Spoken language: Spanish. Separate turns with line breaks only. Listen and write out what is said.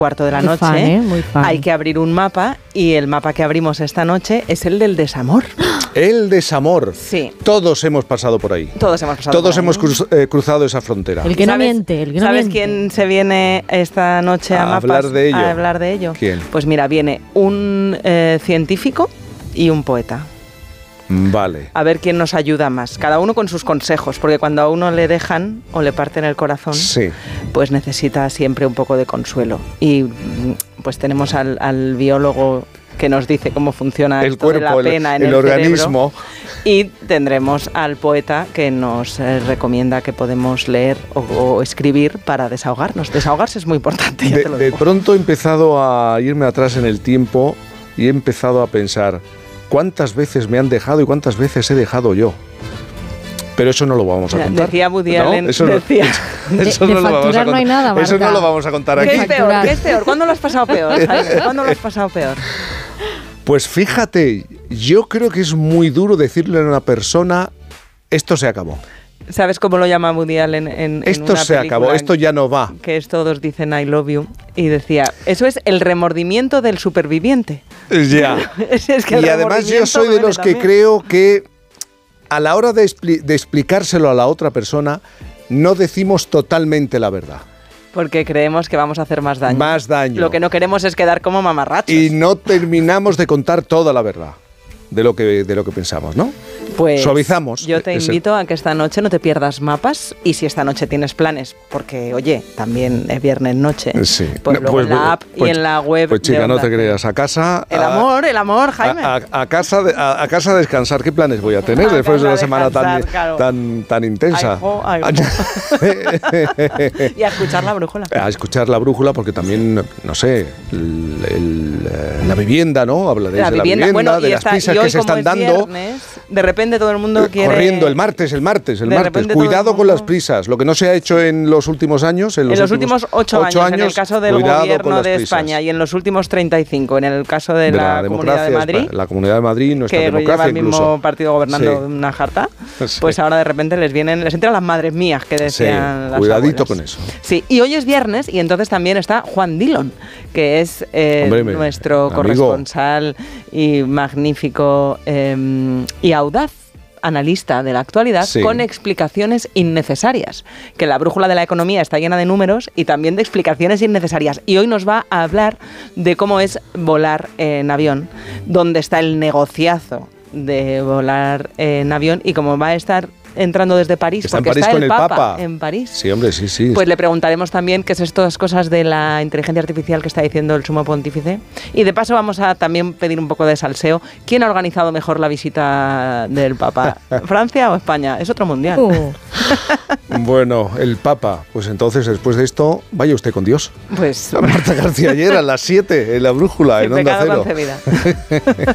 cuarto de la
Muy
noche,
fan, muy fan.
hay que abrir un mapa y el mapa que abrimos esta noche es el del desamor.
El desamor.
Sí.
Todos hemos pasado por ahí.
Todos hemos pasado
Todos
por ahí.
hemos cruzado esa frontera.
El que no miente, el que no
¿Sabes
miente.
quién se viene esta noche a Mapas
hablar de ello?
a hablar de ello?
¿Quién?
Pues mira, viene un científico y un poeta.
Vale.
A ver quién nos ayuda más. Cada uno con sus consejos, porque cuando a uno le dejan o le parten el corazón,
Sí.
pues necesita siempre un poco de consuelo. Y pues tenemos al biólogo que nos dice cómo funciona
El
esto de
cuerpo,
la pena en
el
el
organismo.
cerebro. Y tendremos al poeta que nos recomienda que podemos leer o escribir para desahogarnos. Desahogarse es muy importante, ya te lo
De
digo.
pronto he empezado a irme atrás en el tiempo y he empezado a pensar cuántas veces me han dejado y cuántas veces he dejado yo. Pero eso no lo vamos a contar.
Decía Woody
¿No?
Allen,
Eso no-
decía...
eso
de
no lo vamos a
facturar no hay
contar.
nada,
Eso no
Marta.
lo vamos a contar
¿Qué
aquí.
es peor? ¿Qué es peor? ¿Cuándo lo has pasado peor, Jaime? ¿Cuándo lo has pasado peor?
Pues fíjate, yo creo que es muy duro decirle a una persona, esto se acabó.
¿Sabes cómo lo llama Woody Allen en
Esto
una
se acabó,
película
esto ya no va.
que es Todos dicen I love you? Y decía, eso es el remordimiento del superviviente.
Ya.
Es que el
Y además yo
remordimiento
soy de
duele
los que
también.
creo que a la hora de explicárselo a la otra persona, no decimos totalmente la verdad.
Porque creemos que vamos a hacer más daño.
Más daño.
Lo que no queremos es quedar como mamarrachos.
Y no terminamos de contar toda la verdad de lo que pensamos, ¿no?
Pues
suavizamos
yo te
ese-
invito a que esta noche no te pierdas Mapas y si esta noche tienes planes, porque oye, también es viernes noche,
Sí.
pues
No,
luego
pues,
en la app
pues,
y en la web.
Pues
de
chica, no
Onda
te
Cero.
creas. A casa...
El amor, Jaime.
A casa a descansar. ¿Qué planes voy a tener
A
después de
casa
una semana
descansar, claro.
tan intensa?
Ay, y a escuchar la brújula.
A escuchar la brújula porque también, no sé, la vivienda, ¿no? Hablaréis de la vivienda,
bueno,
de
y
las
está-
prisas
y hoy,
que se
como
están
es
dando.
viernes, de repente todo el mundo quiere...
Corriendo, el martes.
De repente todo
Cuidado
el
con
mundo-
las prisas. Lo que no se ha hecho en los últimos años. En
los últimos 8 años, en el caso del
cuidado con
gobierno
las
de
prisas.
España, y en los últimos 35, en el caso de la Comunidad de Madrid,
La Comunidad de Madrid, nuestra
que lleva
democracia
el mismo
incluso.
partido gobernando
Sí.
una jarta,
Sí.
pues ahora de repente les entran las madres mías que decían
Sí,
las
cuidadito
abuelas.
con eso.
Sí, y hoy es viernes y entonces también está Juan Dillon, que es
Hombre,
nuestro
amigo.
corresponsal y magnífico y audaz analista de la actualidad,
Sí.
con explicaciones innecesarias, que la brújula de la economía está llena de números y también de explicaciones innecesarias, y hoy nos va a hablar de cómo es volar en avión, dónde está el negociazo de volar en avión y cómo va a estar entrando desde París,
Está en
porque
París
está
con
el
el
Papa
Papa.
en París.
Sí, hombre, sí.
Pues le preguntaremos también qué es estas cosas de la inteligencia artificial que está diciendo el sumo pontífice. Y de paso vamos a también pedir un poco de salseo. ¿Quién ha organizado mejor la visita del Papa? ¿Francia o España? Es otro mundial.
Bueno, el Papa. Pues entonces, después de esto, vaya usted con Dios.
Pues
Marta García ayer a las 7 en la brújula,
sin
en Onda
pecado
Cero.
concebida.